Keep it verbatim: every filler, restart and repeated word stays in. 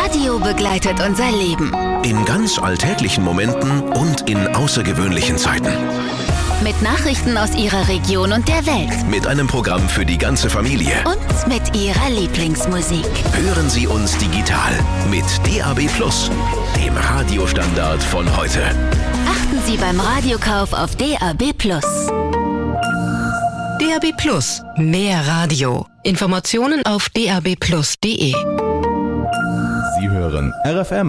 Radio begleitet unser Leben. In ganz alltäglichen Momenten und in außergewöhnlichen Zeiten. Mit Nachrichten aus Ihrer Region und der Welt. Mit einem Programm für die ganze Familie. Und mit Ihrer Lieblingsmusik. Hören Sie uns digital mit D A B plus, dem Radiostandard von heute. Achten Sie beim Radiokauf auf D A B plus. D A B plus, mehr Radio. Informationen auf d a b plus punkt d e. Sie hören R F M